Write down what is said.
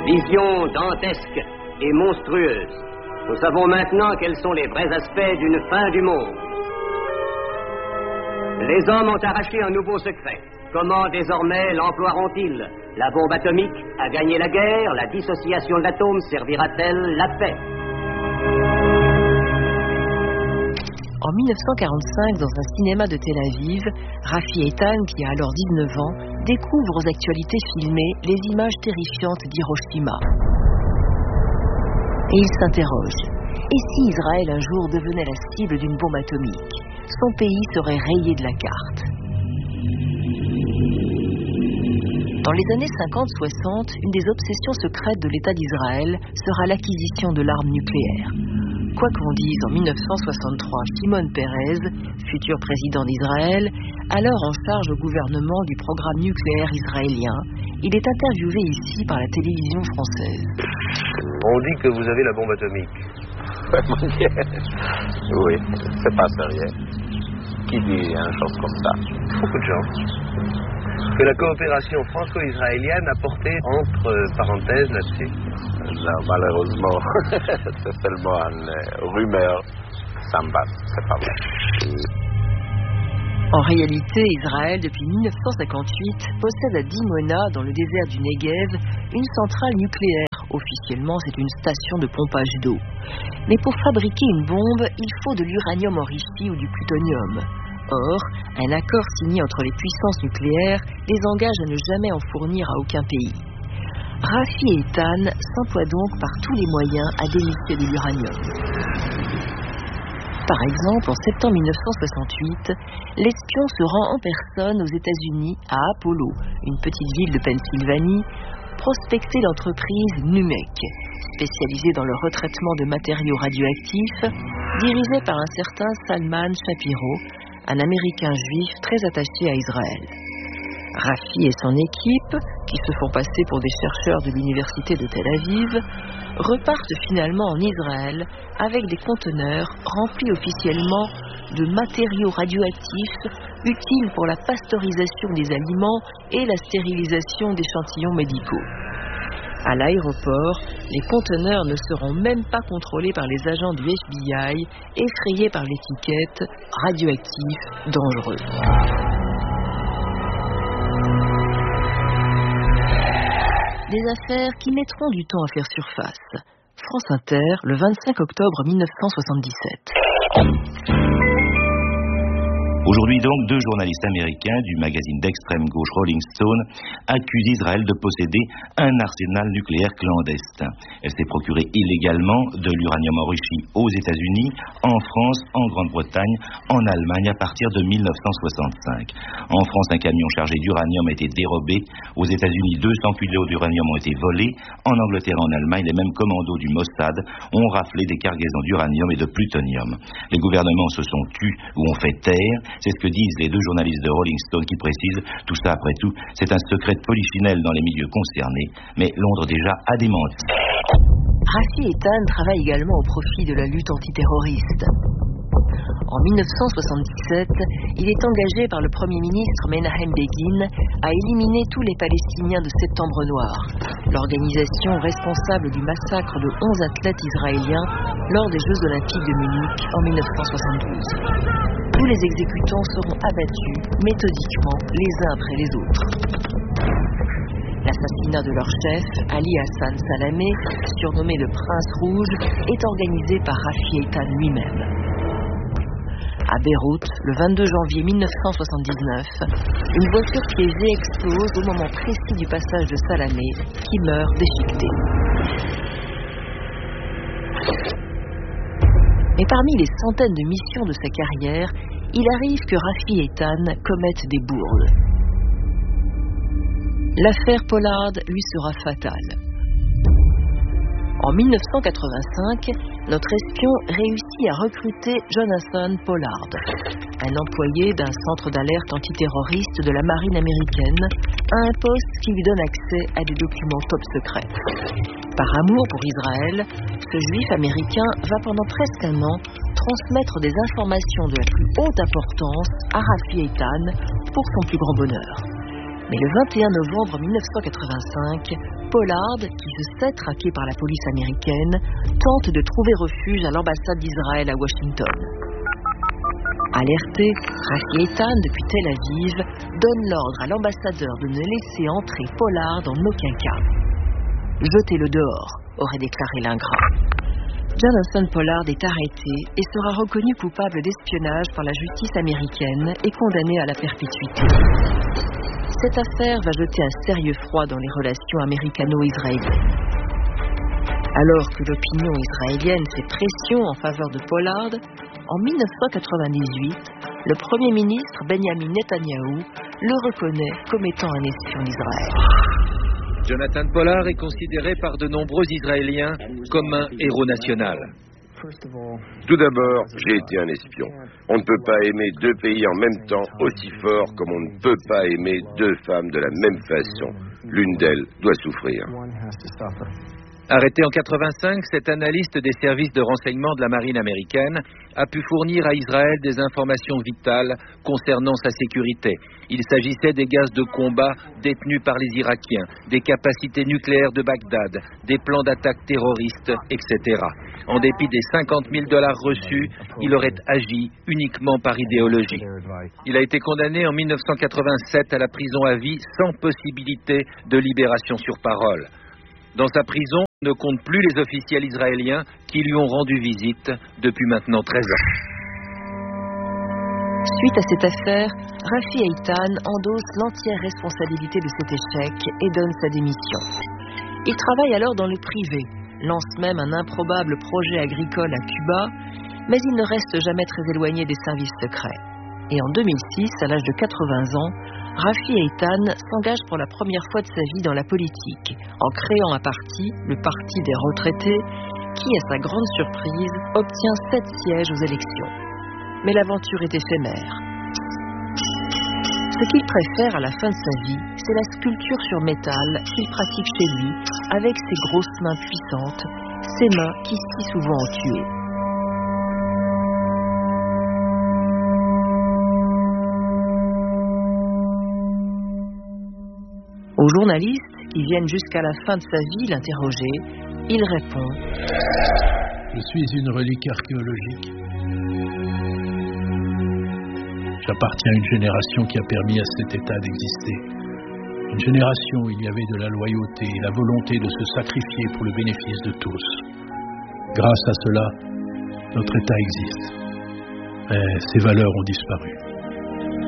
Vision dantesque et monstrueuse. Nous savons maintenant quels sont les vrais aspects d'une fin du monde. Les hommes ont arraché un nouveau secret. Comment désormais l'emploieront-ils? La bombe atomique a gagné la guerre, la dissociation de l'atome servira-t-elle la paix? En 1945, dans un cinéma de Tel Aviv, Rafi Eitan, qui a alors 19 ans, découvre aux actualités filmées les images terrifiantes d'Hiroshima. Et il s'interroge. Et si Israël un jour devenait la cible d'une bombe atomique? Son pays serait rayé de la carte. Dans les années 50-60, une des obsessions secrètes de l'État d'Israël sera l'acquisition de l'arme nucléaire. Quoi qu'on dise, en 1963, Shimon Peres, futur président d'Israël, alors en charge au gouvernement du programme nucléaire israélien, il est interviewé ici par la télévision française. On dit que vous avez la bombe atomique. Oui, c'est pas sérieux. Qui dit une chose comme ça? Beaucoup de gens. Que la coopération franco-israélienne a porté entre parenthèses là-dessus. Non, malheureusement, c'est seulement une rumeur. Ça me passe, c'est pas vrai. En réalité, Israël, depuis 1958, possède à Dimona, dans le désert du Negev, une centrale nucléaire. Officiellement, c'est une station de pompage d'eau. Mais pour fabriquer une bombe, il faut de l'uranium enrichi ou du plutonium. Or, un accord signé entre les puissances nucléaires les engage à ne jamais en fournir à aucun pays. Rafi Eitan s'emploie donc par tous les moyens à dénicher de l'uranium. Par exemple, en septembre 1968, l'espion se rend en personne aux États-Unis à Apollo, une petite ville de Pennsylvanie, prospecter l'entreprise NUMEC, spécialisée dans le retraitement de matériaux radioactifs, dirigée par un certain Salman Shapiro, un Américain juif très attaché à Israël. Rafi et son équipe, qui se font passer pour des chercheurs de l'université de Tel Aviv, repartent finalement en Israël avec des conteneurs remplis officiellement de matériaux radioactifs utiles pour la pasteurisation des aliments et la stérilisation d'échantillons médicaux. À l'aéroport, les conteneurs ne seront même pas contrôlés par les agents du FBI, effrayés par l'étiquette « radioactif dangereux ». Des affaires qui mettront du temps à faire surface. France Inter, le 25 octobre 1977. Aujourd'hui donc, deux journalistes américains du magazine d'extrême gauche Rolling Stone accusent Israël de posséder un arsenal nucléaire clandestin. Elle s'est procurée illégalement de l'uranium enrichi aux États-Unis, en France, en Grande-Bretagne, en Allemagne à partir de 1965. En France, un camion chargé d'uranium a été dérobé. Aux États-Unis, 200 kilos d'uranium ont été volés. En Angleterre et en Allemagne, les mêmes commandos du Mossad ont raflé des cargaisons d'uranium et de plutonium. Les gouvernements se sont tus ou ont fait taire. C'est ce que disent les deux journalistes de Rolling Stone qui précisent, tout ça après tout, c'est un secret de polichinelle dans les milieux concernés, mais Londres déjà a démenti. Rafi Eitan travaille également au profit de la lutte antiterroriste. En 1977, il est engagé par le Premier ministre Menahem Begin à éliminer tous les Palestiniens de Septembre Noir, l'organisation responsable du massacre de 11 athlètes israéliens lors des Jeux Olympiques de Munich en 1972. Tous les exécutants seront abattus méthodiquement les uns après les autres. L'assassinat de leur chef, Ali Hassan Salamé, surnommé le Prince Rouge, est organisé par Rafi Eitan lui-même. À Beyrouth, le 22 janvier 1979, une voiture piégée explose au moment précis du passage de Salamé, qui meurt déchiqueté. Mais parmi les centaines de missions de sa carrière, il arrive que Rafi Eitan commette des bourdes. L'affaire Pollard lui sera fatale. En 1985, notre espion réussit à recruter Jonathan Pollard, un employé d'un centre d'alerte antiterroriste de la marine américaine, à un poste qui lui donne accès à des documents top secrets. Par amour pour Israël, ce juif américain va pendant presque un an transmettre des informations de la plus haute importance à Rafi Eitan pour son plus grand bonheur. Mais le 21 novembre 1985, Pollard, qui se sait traqué par la police américaine, tente de trouver refuge à l'ambassade d'Israël à Washington. Alerté, Rafi Eitan, depuis Tel Aviv, donne l'ordre à l'ambassadeur de ne laisser entrer Pollard en aucun cas. « Jetez-le dehors », aurait déclaré l'ingrat. Jonathan Pollard est arrêté et sera reconnu coupable d'espionnage par la justice américaine et condamné à la perpétuité. Cette affaire va jeter un sérieux froid dans les relations américano-israéliennes. Alors que l'opinion israélienne fait pression en faveur de Pollard, en 1998, le Premier ministre Benjamin Netanyahou le reconnaît comme étant un espion d'Israël. Jonathan Pollard est considéré par de nombreux Israéliens comme un héros national. Tout d'abord, j'ai été un espion. On ne peut pas aimer deux pays en même temps aussi fort comme on ne peut pas aimer deux femmes de la même façon. L'une d'elles doit souffrir. Arrêté en 1985, cet analyste des services de renseignement de la marine américaine a pu fournir à Israël des informations vitales concernant sa sécurité. Il s'agissait des gaz de combat détenus par les Irakiens, des capacités nucléaires de Bagdad, des plans d'attaque terroristes, etc. En dépit des $50 000 reçus, il aurait agi uniquement par idéologie. Il a été condamné en 1987 à la prison à vie sans possibilité de libération sur parole. Dans sa prison, il ne compte plus les officiels israéliens qui lui ont rendu visite depuis maintenant 13 ans. Suite à cette affaire, Rafi Eitan endosse l'entière responsabilité de cet échec et donne sa démission. Il travaille alors dans le privé, lance même un improbable projet agricole à Cuba, mais il ne reste jamais très éloigné des services secrets. Et en 2006, à l'âge de 80 ans, Rafi Eitan s'engage pour la première fois de sa vie dans la politique, en créant un parti, le Parti des retraités, qui, à sa grande surprise, obtient 7 sièges aux élections. Mais l'aventure est éphémère. Ce qu'il préfère à la fin de sa vie, c'est la sculpture sur métal qu'il pratique chez lui, avec ses grosses mains puissantes, ses mains qui si souvent ont tué. Aux journalistes qui viennent jusqu'à la fin de sa vie l'interroger, il répond : Je suis une relique archéologique. J'appartiens à une génération qui a permis à cet État d'exister. Une génération où il y avait de la loyauté et la volonté de se sacrifier pour le bénéfice de tous. Grâce à cela, notre État existe. Mais ses valeurs ont disparu.